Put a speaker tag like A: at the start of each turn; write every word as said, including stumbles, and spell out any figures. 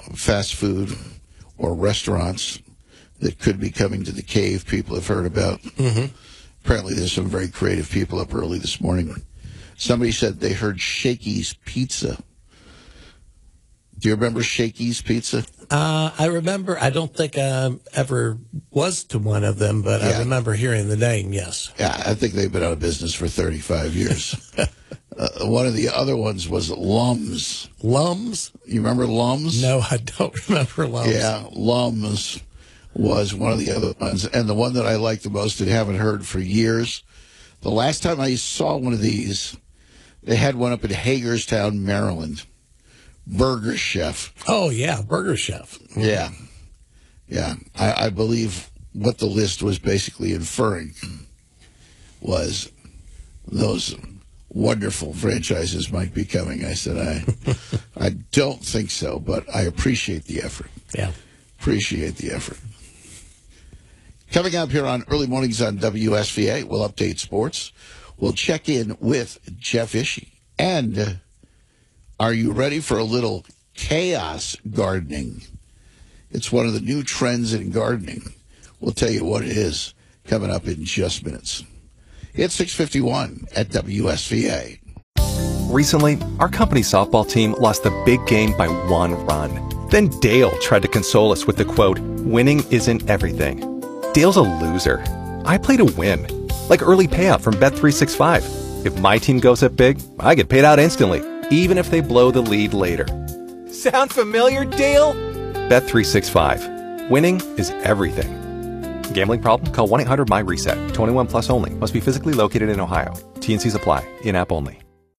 A: fast food or restaurants that could be coming to the cave people have heard about.
B: Mm-hmm.
A: Apparently there's some very creative people up early this morning. Somebody said they heard Shakey's Pizza. Do you remember Shakey's Pizza?
B: Uh, I remember, I don't think I ever was to one of them, but
A: Yeah.
B: I remember hearing the name, yes.
A: Yeah, I think they've been out of business for thirty-five years. uh, one of the other ones was Lums.
B: Lums?
A: You remember Lums?
B: No, I don't remember Lums.
A: Yeah, Lums was one of the other ones. And the one that I like the most and haven't heard for years, the last time I saw one of these, they had one up in Hagerstown, Maryland. Burger Chef.
B: Oh, yeah, Burger Chef.
A: Yeah. Yeah. I, I believe what the list was basically inferring was those wonderful franchises might be coming. I said, I, I don't think so, but I appreciate the effort.
B: Yeah.
A: Appreciate the effort. Coming up here on Early Mornings on W S V A, we'll update sports. We'll check in with Jeff Ishii. And uh, are you ready for a little chaos gardening? It's one of the new trends in gardening. We'll tell you what it is coming up in just minutes. It's six fifty-one at W S V A.
C: Recently, our company softball team lost the big game by one run. Then Dale tried to console us with the quote, "Winning isn't everything." Dale's a loser. I play to win. Like early payout from Bet three sixty-five. If my team goes up big, I get paid out instantly, even if they blow the lead later. Sound familiar, Dale? Bet three sixty-five. Winning is everything. Gambling problem? Call one eight hundred M Y RESET. twenty-one plus only. Must be physically located in Ohio. T and C's apply. In-app only.